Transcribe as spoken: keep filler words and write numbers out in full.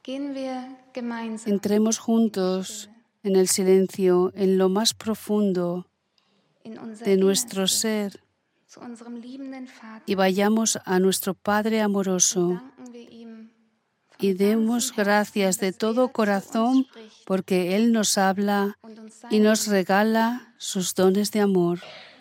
Entremos juntos en el silencio, en lo más profundo de nuestro ser, y vayamos a nuestro Padre amoroso y demos gracias de todo corazón porque Él nos habla y nos regala sus dones de amor.